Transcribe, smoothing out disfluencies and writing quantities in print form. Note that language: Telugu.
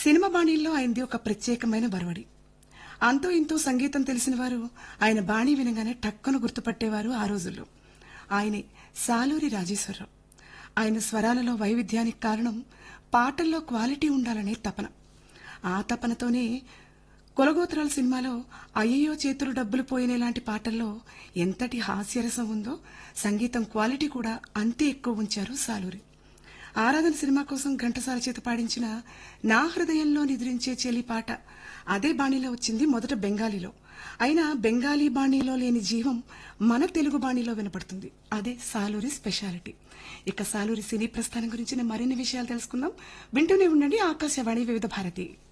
సినిమా బాణీల్లో ఆయనది ఒక ప్రత్యేకమైన బరవడి. అంతో ఇంతో సంగీతం తెలిసిన వారు ఆయన బాణీ వినగానే టక్కును గుర్తుపట్టేవారు ఆ రోజుల్లో. ఆయనే సాలూరి రాజేశ్వరరావు. ఆయన స్వరాలలో వైవిధ్యానికి కారణం పాటల్లో క్వాలిటీ ఉండాలనే తపన. ఆ తపనతోనే కొలగోత్రాల సినిమాలో అయ్యయ్యో చేతులు డబ్బులు పోయినేలాంటి పాటల్లో ఎంతటి హాస్యరసం ఉందో సంగీతం క్వాలిటీ కూడా అంతే ఎక్కువ ఉంచారు సాలూరి. ఆరాధన సినిమా కోసం ఘంటసాల చేత పాడించిన నా హృదయంలో నిద్రించే చెలి పాట అదే బాణీలో వచ్చింది, మొదట బెంగాలీలో. అయినా బెంగాలీ బాణీలో లేని జీవం మన తెలుగు బాణీలో వినపడుతుంది. అదే సాలూరి స్పెషాలిటీ. ఇక సాలూరి సినీ ప్రస్థానం గురించి మరిన్ని విషయాలు తెలుసుకుందాం. వింటూనే ఉండండి ఆకాశవాణి వివిధ భారతి.